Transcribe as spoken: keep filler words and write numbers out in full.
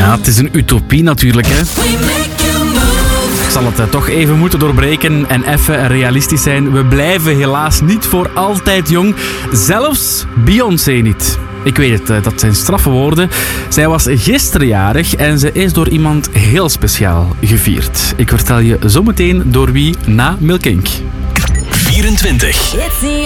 Ja, het is een utopie natuurlijk, hè. Ik zal het uh, toch even moeten doorbreken en even realistisch zijn. We blijven helaas niet voor altijd jong. Zelfs Beyoncé niet. Ik weet het, uh, dat zijn straffe woorden. Zij was gisteren jarig en ze is door iemand heel speciaal gevierd. Ik vertel je zometeen door wie na Milk Inc. vierentwintig